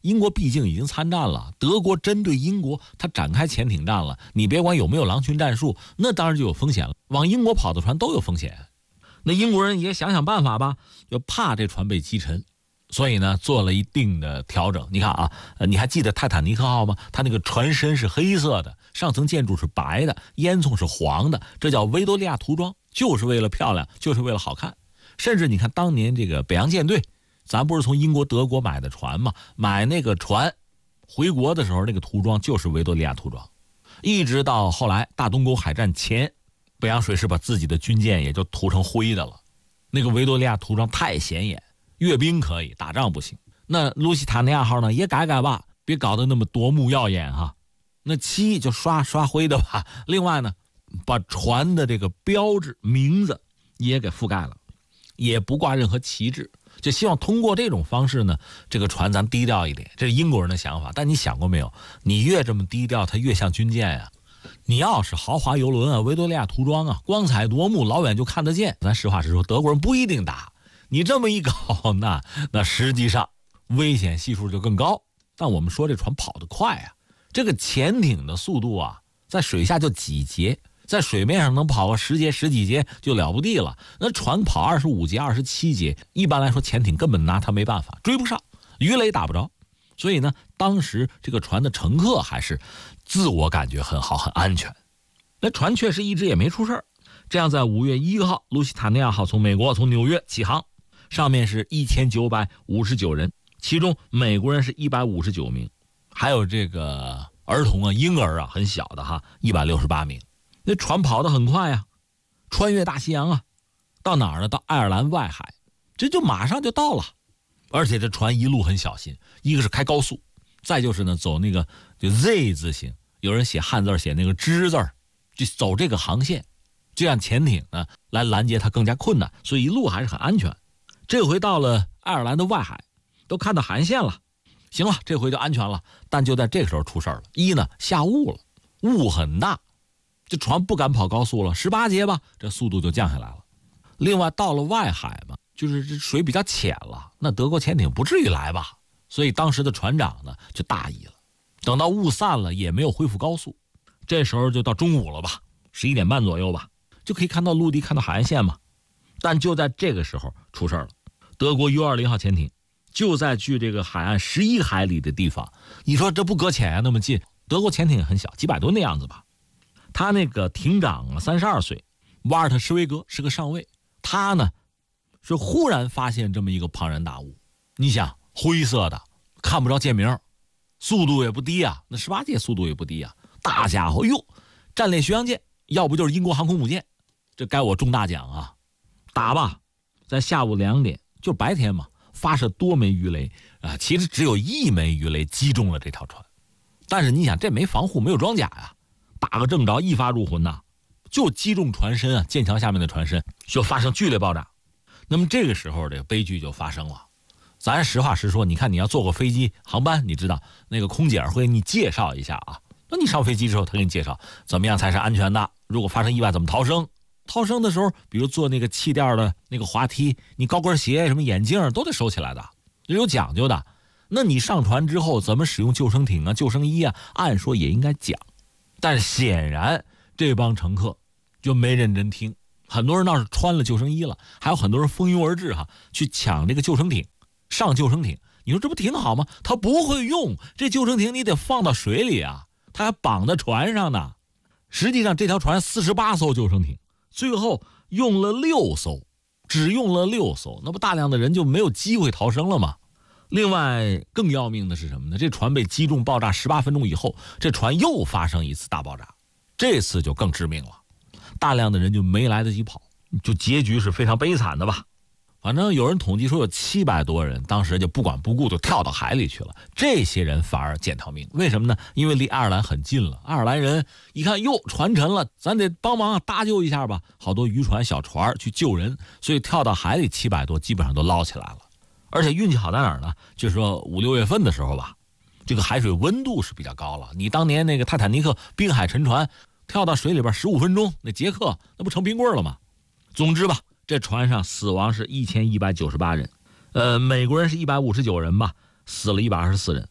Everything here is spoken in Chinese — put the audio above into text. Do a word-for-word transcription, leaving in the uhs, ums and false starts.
英国毕竟已经参战了，德国针对英国他展开潜艇战了，你别管有没有狼群战术，那当然就有风险了，往英国跑的船都有风险。那英国人也想想办法吧，就怕这船被击沉，所以呢做了一定的调整。你看啊，你还记得泰坦尼克号吗？它那个船身是黑色的，上层建筑是白的，烟囱是黄的，这叫维多利亚涂装，就是为了漂亮，就是为了好看。甚至你看当年这个北洋舰队，咱不是从英国德国买的船吗？买那个船回国的时候，那个涂装就是维多利亚涂装。一直到后来大东沟海战前，北洋水师把自己的军舰也就涂成灰的了。那个维多利亚涂装太显眼，阅兵可以，打仗不行。那路西塔尼亚号呢也改改吧，别搞得那么夺目耀眼哈。那漆就刷刷灰的吧。另外呢，把船的这个标志名字也给覆盖了，也不挂任何旗帜，就希望通过这种方式呢，这个船咱低调一点。这是英国人的想法。但你想过没有，你越这么低调，它越像军舰呀、啊。你要是豪华游轮啊，维多利亚涂装啊，光彩夺目，老远就看得见，咱实话实说，德国人不一定打。你这么一搞，那那实际上危险系数就更高。但我们说这船跑得快啊，这个潜艇的速度啊，在水下就几节，在水面上能跑个十节十几节就了不地了。那船跑二十五节二十七节，一般来说潜艇根本拿它没办法，追不上，鱼雷打不着。所以呢，当时这个船的乘客还是自我感觉很好，很安全。那船确实一直也没出事儿。这样在五月一号，路西塔尼亚号从美国从纽约起航，上面是一千九百五十九人，其中美国人是一百五十九名，还有这个儿童啊婴儿啊很小的哈一百六十八名。那船跑得很快啊，穿越大西洋啊，到哪儿呢？到爱尔兰外海，这就马上就到了。而且这船一路很小心，一个是开高速，再就是呢走那个就 Z 字形，有人写汉字写那个之字，就走这个航线，这样潜艇呢来拦截它更加困难，所以一路还是很安全。这回到了爱尔兰的外海，都看到海岸线了，行了，这回就安全了。但就在这个时候出事了，一呢下雾了，雾很大，这船不敢跑高速了，十八节吧，这速度就降下来了。另外到了外海嘛，就是这水比较浅了，那德国潜艇不至于来吧，所以当时的船长呢就大意了。等到雾散了也没有恢复高速，这时候就到中午了吧，十一点半左右吧，就可以看到陆地，看到海岸线嘛。但就在这个时候出事了，德国 U 二十 号潜艇就在距这个海岸十一海里的地方，你说这不搁浅啊，那么近。德国潜艇很小，几百吨的样子吧。他那个艇长啊三十二岁，瓦尔特施维格是个上尉，他呢是忽然发现这么一个庞然大物。你想灰色的看不着舰名，速度也不低啊，那十八节速度也不低啊，大家伙哟，战列巡洋舰，要不就是英国航空母舰，这该我中大奖啊。打吧，在下午两点，就白天嘛，发射多枚鱼雷啊，其实只有一枚鱼雷击中了这条船，但是你想这没防护，没有装甲呀、啊，打个正着，一发入魂呐，就击中船身啊，舰桥下面的船身就发生剧烈爆炸。那么这个时候这个悲剧就发生了。咱实话实说，你看你要坐过飞机航班，你知道那个空姐会给你介绍一下啊。那你上飞机之后，他给你介绍怎么样才是安全的，如果发生意外怎么逃生。逃生的时候，比如坐那个气垫的那个滑梯，你高跟鞋什么眼镜都得收起来的，有讲究的。那你上船之后怎么使用救生艇啊、救生衣啊，按说也应该讲。但是显然这帮乘客就没认真听，很多人倒是穿了救生衣了，还有很多人蜂拥而至哈，去抢这个救生艇，上救生艇。你说这不挺好吗？他不会用这救生艇，你得放到水里啊，他还绑在船上呢。实际上这条船四十八艘救生艇，最后用了六艘，只用了六艘，那不大量的人就没有机会逃生了吗？另外更要命的是什么呢？这船被击中爆炸十八分钟以后，这船又发生一次大爆炸，这次就更致命了，大量的人就没来得及跑，就结局是非常悲惨的吧。反正有人统计说有七百多人当时就不管不顾就跳到海里去了，这些人反而捡条命。为什么呢？因为离爱尔兰很近了，爱尔兰人一看哟船沉了，咱得帮忙搭救一下吧，好多渔船小船去救人，所以跳到海里七百多基本上都捞起来了。而且运气好在哪儿呢？就是说五六月份的时候吧，这个海水温度是比较高了，你当年那个泰坦尼克滨海沉船跳到水里边十五分钟，那杰克那不成冰棍了吗？总之吧，这船上死亡是一千一百九十八人，呃，美国人是一百五十九人吧，死了一百二十四人。